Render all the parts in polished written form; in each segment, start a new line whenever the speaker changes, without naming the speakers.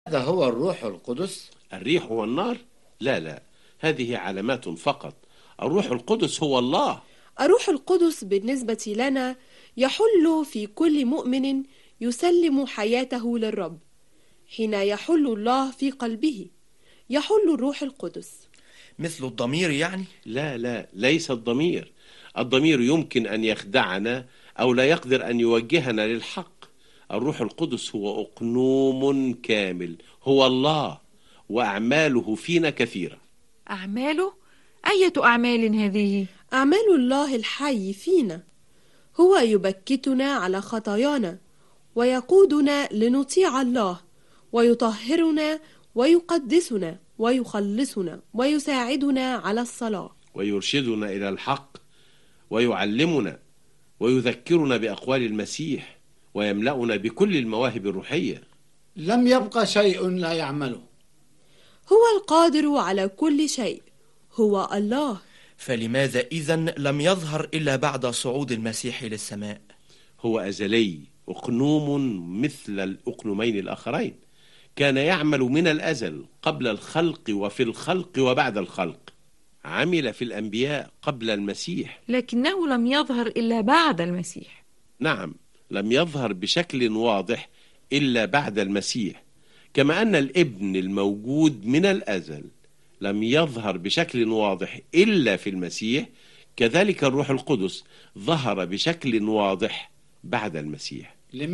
هذا هو الروح القدس؟
الريح والنار؟ لا لا، هذه علامات فقط. الروح القدس هو الله.
الروح القدس بالنسبة لنا يحل في كل مؤمن يسلم حياته للرب. حين يحل الله في قلبه يحل الروح القدس.
مثل الضمير يعني؟
لا لا، ليس الضمير. الضمير يمكن أن يخدعنا أو لا يقدر أن يوجهنا للحق. الروح القدس هو أقنوم كامل، هو الله، وأعماله فينا كثيرة.
أعماله؟ أية أعمال هذه؟
أعمال الله الحي فينا. هو يبكتنا على خطايانا ويقودنا لنطيع الله، ويطهرنا ويقدسنا ويخلصنا ويساعدنا على الصلاة،
ويرشدنا إلى الحق، ويعلمنا ويذكرنا بأقوال المسيح، ويملأنا بكل المواهب الروحية.
لم يبقى شيء لا يعمله.
هو القادر على كل شيء، هو الله.
فلماذا إذن لم يظهر إلا بعد صعود المسيح للسماء؟
هو أزلي، أقنوم مثل الأقنومين الآخرين. كان يعمل من الأزل، قبل الخلق وفي الخلق وبعد الخلق. عمل في الأنبياء قبل المسيح،
لكنه لم يظهر إلا بعد المسيح.
نعم، لم يظهر بشكل واضح إلا بعد المسيح. كما أن الابن الموجود من الأزل لم يظهر بشكل واضح إلا في المسيح، كذلك الروح القدس ظهر بشكل واضح بعد المسيح.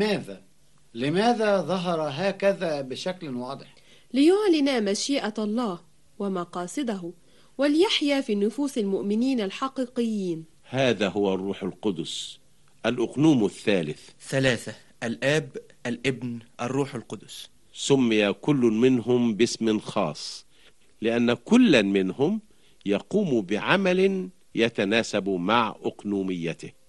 لماذا ظهر هكذا بشكل واضح؟
ليعلن مشيئة الله ومقاصده، وليحيا في نفوس المؤمنين الحقيقيين.
هذا هو الروح القدس، الأقنوم الثالث.
3: الآب، الابن، الروح القدس.
سمي كل منهم باسم خاص، لأن كل منهم يقوم بعمل يتناسب مع أقنوميته.